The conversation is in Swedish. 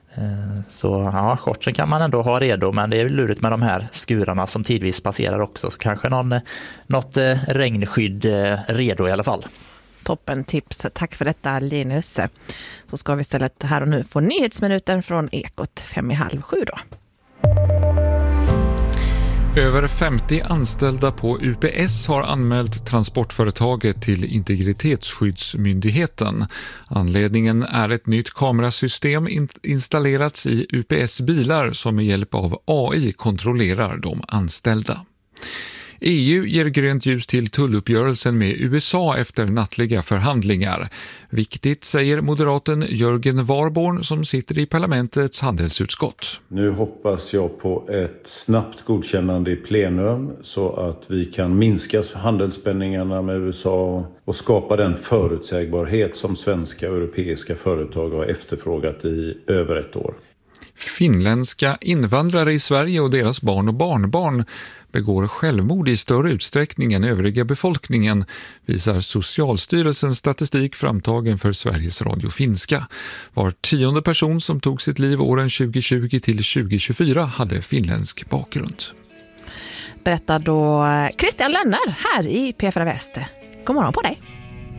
Så ja, shortsen kan man ändå ha redo, men det är lurigt med de här skurarna som tidvis passerar också. Så kanske något regnskydd redo i alla fall. Toppen tips. Tack för detta, Linus. Så ska vi istället här och nu få nyhetsminuten från Ekot 5:30 då. Över 50 anställda på UPS har anmält transportföretaget till Integritetsskyddsmyndigheten. Anledningen är ett nytt kamerasystem installerats i UPS bilar som med hjälp av AI kontrollerar de anställda. EU ger grönt ljus till tulluppgörelsen med USA efter nattliga förhandlingar. Viktigt, säger moderaten Jörgen Warborn som sitter i parlamentets handelsutskott. Nu hoppas jag på ett snabbt godkännande i plenum så att vi kan minska handelsspänningarna med USA och skapa den förutsägbarhet som svenska och europeiska företag har efterfrågat i över ett år. Finländska invandrare i Sverige och deras barn och barnbarn begår självmord i större utsträckning än övriga befolkningen, visar Socialstyrelsens statistik framtagen för Sveriges Radio Finska. Var 10:e person som tog sitt liv åren 2020 till 2024 hade finländsk bakgrund. Berättar då Christian Lönner här i P4 Väst. God morgon på dig!